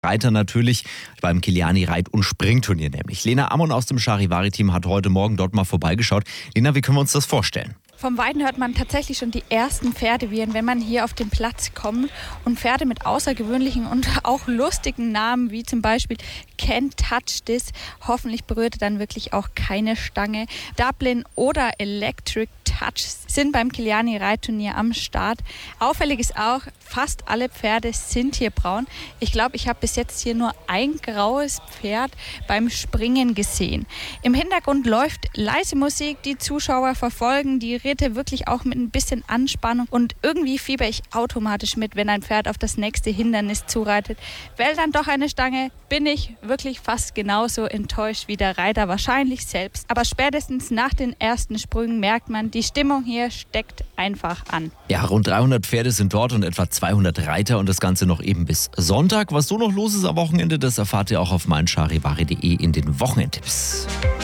Reiter natürlich beim Kiliani Reit- und Springturnier nämlich. Lena Ammon aus dem Charivari-Team hat heute Morgen dort mal vorbeigeschaut. Lena, wie können wir uns das vorstellen? Vom Weiten hört man tatsächlich schon die ersten Pferdewiehern, wenn man hier auf den Platz kommt. Und Pferde mit außergewöhnlichen und auch lustigen Namen, wie zum Beispiel Can't Touch This. Hoffentlich berührt er dann wirklich auch keine Stange. Dublin oder Electric Touch sind beim Kiliani Reitturnier am Start. Auffällig ist auch, fast alle Pferde sind hier braun. Ich glaube, ich habe bis jetzt hier nur ein graues Pferd beim Springen gesehen. Im Hintergrund läuft leise Musik, die Zuschauer verfolgen die Ritte wirklich auch mit ein bisschen Anspannung und irgendwie fieber ich automatisch mit, wenn ein Pferd auf das nächste Hindernis zureitet. Wählt dann doch eine Stange, bin ich wirklich fast genauso enttäuscht wie der Reiter wahrscheinlich selbst. Aber spätestens nach den ersten Sprüngen merkt man, die Stimmung hier steckt einfach an. Ja, rund 300 Pferde sind dort und etwa 200 Reiter und das Ganze noch eben bis Sonntag. Was so noch los ist am Wochenende, das erfahrt ihr auch auf meincharivari.de in den Wochenendtipps.